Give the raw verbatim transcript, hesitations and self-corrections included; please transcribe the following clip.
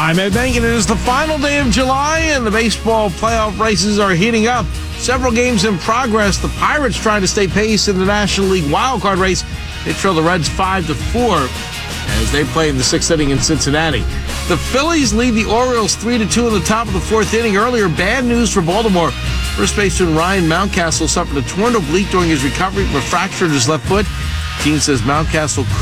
I'm Ed Bank, and it is the final day of July, and the baseball playoff races are heating up. Several games in progress. The Pirates trying to stay pace in the National League wildcard race. They trail the Reds five to four as they play in the sixth inning in Cincinnati. The Phillies lead the Orioles three to two in the top of the fourth inning. Earlier, bad news for Baltimore. First baseman Ryan Mountcastle suffered a torn oblique during his recovery from a fracture in his left foot. Team says Mountcastle